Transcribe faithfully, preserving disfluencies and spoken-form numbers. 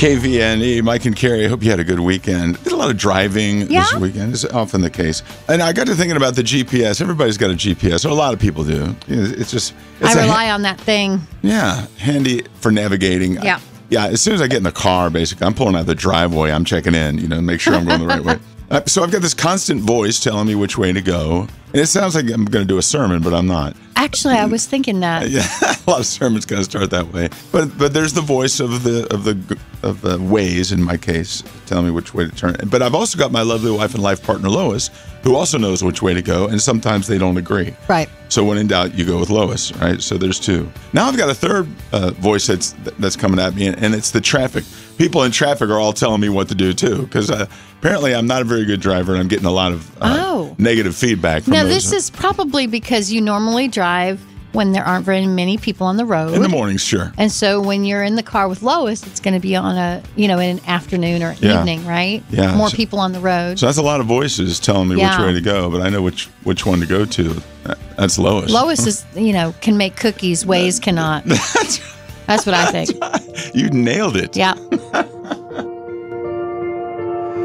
K V N E, Mike and Carrie, I hope you had a good weekend. Did a lot of driving Yeah? this weekend. It's often the case. And I got to thinking about the G P S. Everybody's got a G P S, or a lot of people do. It's just... It's I a rely ha- on that thing. Yeah, handy for navigating. Yeah. Yeah, as soon as I get in the car, basically, I'm pulling out the driveway. I'm checking in, you know, make sure I'm going the right way. Uh, so I've got this constant voice telling me which way to go. And it sounds like I'm going to do a sermon, but I'm not. Actually, I was thinking that. Yeah, a lot of sermons kind of start that way. But but there's the voice of the of the of the ways in my case, telling me which way to turn. But I've also got my lovely wife and life partner Lois, who also knows which way to go, and sometimes they don't agree. Right. So when in doubt, you go with Lois, right? So there's two. Now I've got a third uh, voice that's that's coming at me, and it's the traffic. People in traffic are all telling me what to do too, because uh, apparently I'm not a very good driver, and I'm getting a lot of uh, Oh. negative feedback from Now, those. this is probably because you normally drive when there aren't very many people on the road. In the mornings, sure. And so when you're in the car with Lois, it's going to be on a, you know, in an afternoon or Yeah. evening, right? Yeah. More So- people on the road. So that's a lot of voices telling me Yeah. which way to go, but I know which which one to go to. That's Lois. Lois is, you know, can make cookies, Waze cannot. That's what I think. You nailed it. Yeah.